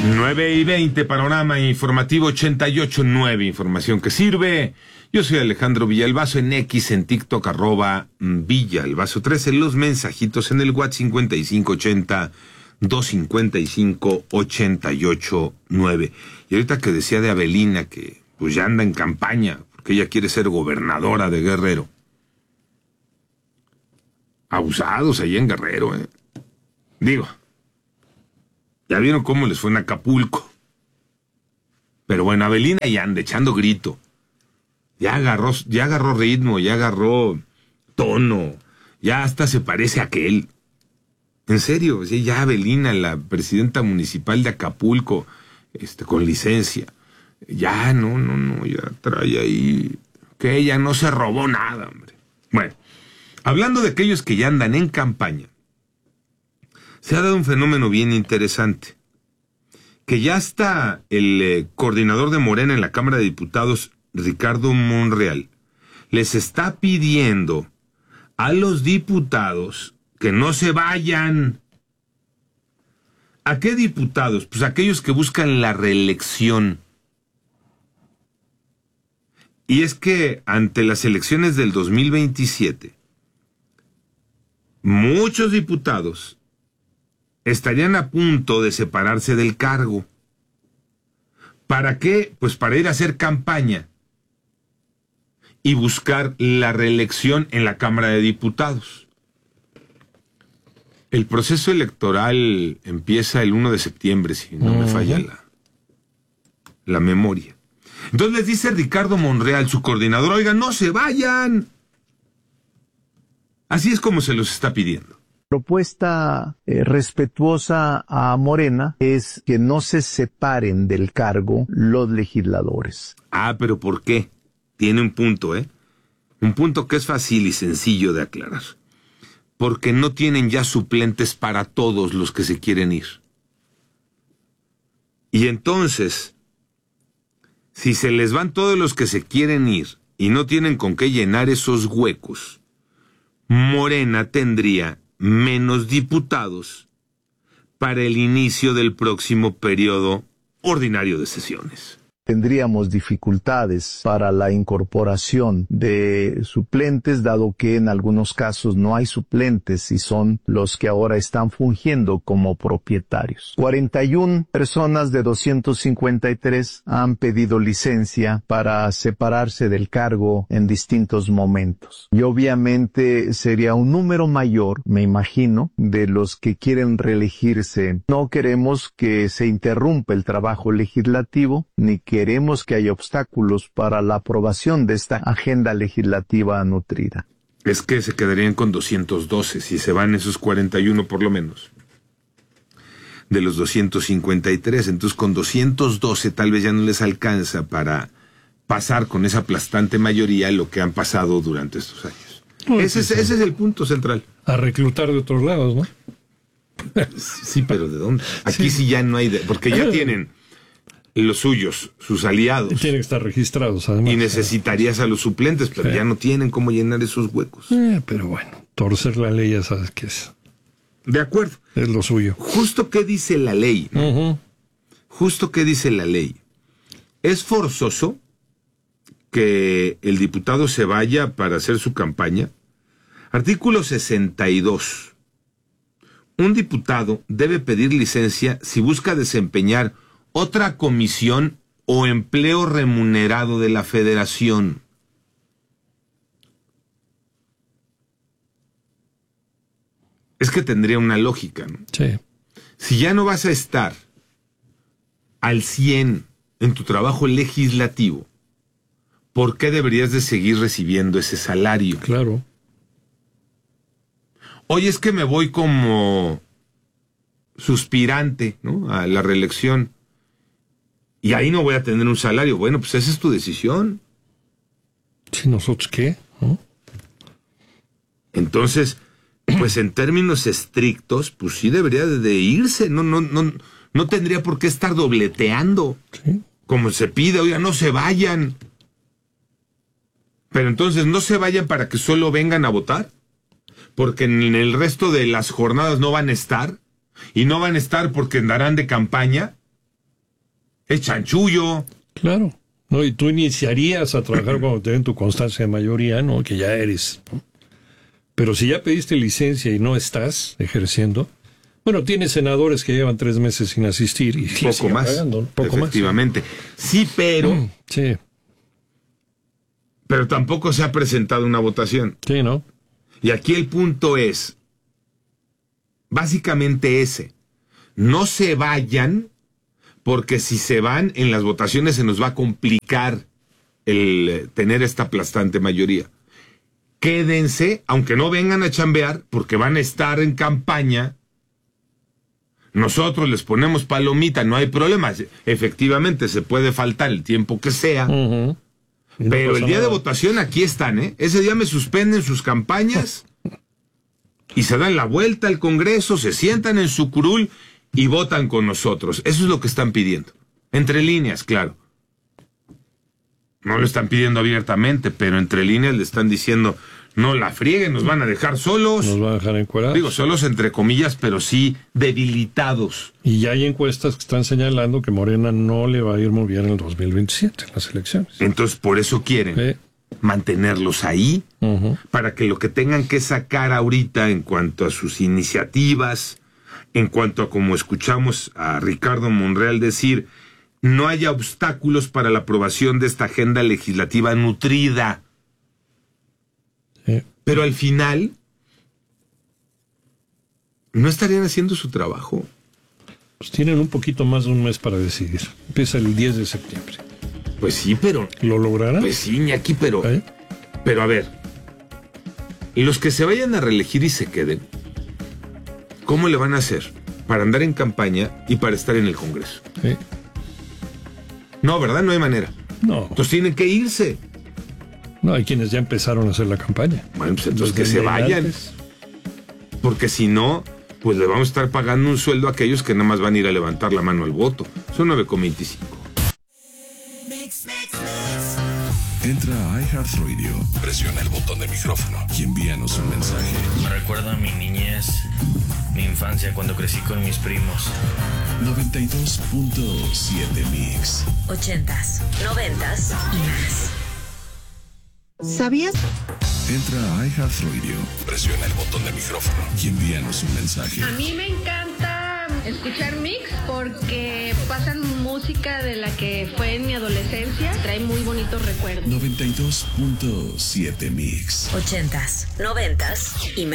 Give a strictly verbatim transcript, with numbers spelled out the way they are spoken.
nueve y veinte, panorama informativo ochenta y ocho punto nueve, información que sirve. Yo soy Alejandro Villalbazo, en X, en TikTok, arroba Villalbazo trece, los mensajitos en el WhatsApp cincuenta y cinco ochenta, doscientos cincuenta y cinco, ochenta y ocho nueve. Y ahorita que decía de Avelina, que pues ya anda en campaña, porque ella quiere ser gobernadora de Guerrero. Abusados allá en Guerrero, eh. Digo, ya vieron cómo les fue en Acapulco. Pero bueno, Avelina ya anda echando grito. Ya agarró, ya agarró ritmo, ya agarró tono, ya hasta se parece a aquel. En serio, ya Avelina, la presidenta municipal de Acapulco, este, con licencia. Ya, no, no, no, ya trae ahí que ella no se robó nada, hombre. Bueno, hablando de aquellos que ya andan en campaña, se ha dado un fenómeno bien interesante, que ya está el eh, coordinador de Morena en la Cámara de Diputados, Ricardo Monreal, les está pidiendo a los diputados que no se vayan. ¿A qué diputados? Pues aquellos que buscan la reelección. Y es que ante las elecciones del dos mil veintisiete, muchos diputados estarían a punto de separarse del cargo. ¿Para qué? Pues para ir a hacer campaña y buscar la reelección en la Cámara de Diputados. El proceso electoral empieza el primero de septiembre, si no me falla la, la memoria. Entonces les dice Ricardo Monreal, su coordinador, oigan, no se vayan. Así es como se los está pidiendo. Propuesta eh, respetuosa a Morena es que no se separen del cargo los legisladores. Ah, pero ¿por qué? Tiene un punto, ¿eh? Un punto que es fácil y sencillo de aclarar. Porque no tienen ya suplentes para todos los que se quieren ir. Y entonces, si se les van todos los que se quieren ir y no tienen con qué llenar esos huecos, Morena tendría menos diputados para el inicio del próximo periodo ordinario de sesiones. Tendríamos dificultades para la incorporación de suplentes, dado que en algunos casos no hay suplentes y son los que ahora están fungiendo como propietarios. cuarenta y una personas de doscientos cincuenta y tres han pedido licencia para separarse del cargo en distintos momentos. Y obviamente sería un número mayor, me imagino, de los que quieren reelegirse. No queremos que se interrumpa el trabajo legislativo, ni que Queremos que haya obstáculos para la aprobación de esta agenda legislativa nutrida. Es que se quedarían con doscientos doce, si se van esos cuarenta y uno por lo menos, de los doscientos cincuenta y tres. Entonces con doscientos doce tal vez ya no les alcanza para pasar con esa aplastante mayoría lo que han pasado durante estos años. Ese es, ese es el punto central. A reclutar de otros lados, ¿no? Sí, pero ¿de dónde? Aquí sí, sí ya no hay... De, porque ya tienen... los suyos, sus aliados. Tienen que estar registrados, además. Y necesitarías a los suplentes, pero sí, ya no tienen cómo llenar esos huecos. Eh, pero bueno, torcer la ley ya sabes qué es. De acuerdo. Es lo suyo. Justo qué dice la ley, ¿no? Uh-huh. Justo qué dice la ley. Es forzoso que el diputado se vaya para hacer su campaña. Artículo sesenta y dos. Un diputado debe pedir licencia si busca desempeñar otra comisión o empleo remunerado de la Federación. Es que tendría una lógica, ¿no? Sí. Si ya no vas a estar al cien en tu trabajo legislativo, ¿por qué deberías de seguir recibiendo ese salario? Claro. Oye, es que me voy como suspirante, ¿no?, a la reelección. Y ahí no voy a tener un salario. Bueno, pues esa es tu decisión. ¿Sí, nosotros qué? ¿No? Entonces, pues en términos estrictos, pues sí debería de irse. No, no, no, no tendría por qué estar dobleteando. Sí. Como se pide, oiga, no se vayan. Pero entonces no se vayan para que solo vengan a votar. Porque en el resto de las jornadas no van a estar. Y no van a estar porque andarán de campaña. es chanchullo. Claro. No, y tú iniciarías a trabajar cuando te den tu constancia de mayoría, ¿no? Que ya eres, ¿no? Pero si ya pediste licencia y no estás ejerciendo, bueno, tienes senadores que llevan tres meses sin asistir y Poco más. Pagando, ¿no? Poco efectivamente. más. Sí, pero... Mm, sí. Pero tampoco se ha presentado una votación. Sí, ¿no? Y aquí el punto es, básicamente ese, no se vayan, porque si se van en las votaciones se nos va a complicar el eh, tener esta aplastante mayoría. Quédense, aunque no vengan a chambear, porque van a estar en campaña. Nosotros les ponemos palomita, no hay problema. Efectivamente, se puede faltar el tiempo que sea. Uh-huh. No Pero el día nada. de votación aquí están, ¿eh? Ese día me suspenden sus campañas y se dan la vuelta al Congreso, se sientan en su curul y votan con nosotros. Eso es lo que están pidiendo. Entre líneas, claro. No lo están pidiendo abiertamente, pero entre líneas le están diciendo, no la frieguen, nos van a dejar solos. Nos van a dejar encuerados. Digo, solos entre comillas, pero sí debilitados. Y ya hay encuestas que están señalando que Morena no le va a ir muy bien en el dos mil veintisiete, en las elecciones. Entonces, por eso quieren ¿Eh? mantenerlos ahí, Uh-huh. para que lo que tengan que sacar ahorita en cuanto a sus iniciativas, en cuanto a como escuchamos a Ricardo Monreal decir, no haya obstáculos para la aprobación de esta agenda legislativa nutrida. Sí. Pero al final, no estarían haciendo su trabajo. Pues tienen un poquito más de un mes para decidir. Empieza el diez de septiembre. Pues sí, pero... ¿Lo lograrán? Pues sí, Iñaki, pero... ¿Eh? Pero a ver, los que se vayan a reelegir y se queden, ¿cómo le van a hacer para andar en campaña y para estar en el Congreso? Sí. No, ¿verdad? No hay manera. No, Entonces tienen que irse. no, hay quienes ya empezaron a hacer la campaña. Bueno, pues entonces que Desde se el vayan. antes. Porque si no, pues le vamos a estar pagando un sueldo a aquellos que nada más van a ir a levantar la mano al voto. Son nueve con veinticinco. Entra a iHeartRadio, presiona el botón de micrófono y envíanos un mensaje. Me recuerda a mi niñez, mi infancia cuando crecí con mis primos. noventa y dos punto siete Mix. Ochentas, noventas y más. ¿Sabías? Entra a iHeartRadio, presiona el botón de micrófono y envíanos un mensaje. A mí me encanta escuchar Mix porque pasan música de la que fue en mi adolescencia. Trae muy bonitos recuerdos. noventa y dos punto siete Mix. Ochentas, noventas y más.